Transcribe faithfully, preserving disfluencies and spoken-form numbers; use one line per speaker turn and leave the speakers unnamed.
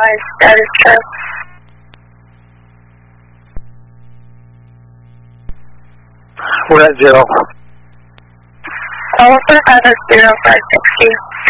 advise status check.
We're at zero.
All for five zero five sixty.